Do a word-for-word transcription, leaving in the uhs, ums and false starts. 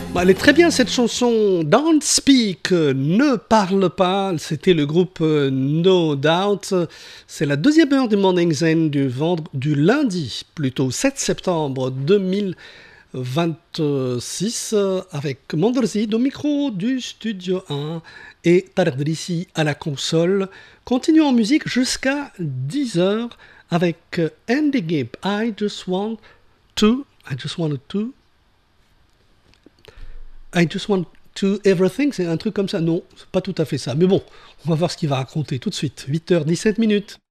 Bah, elle est très bien cette chanson Don't Speak, euh, ne parle pas, c'était le groupe euh, No Doubt. C'est la deuxième heure du Morning Zen du, vendre, du lundi, plutôt sept septembre deux mille vingt-six, euh, avec Mandrzid au micro du Studio un et Tardrissi à la console. Continuons en musique jusqu'à dix heures avec euh, Andy Gibb, I Just Want To, I Just Wanted To, I just want to everything, c'est un truc comme ça. Non, c'est pas tout à fait ça. Mais bon, on va voir ce qu'il va raconter tout de suite. huit heures dix-sept minutes.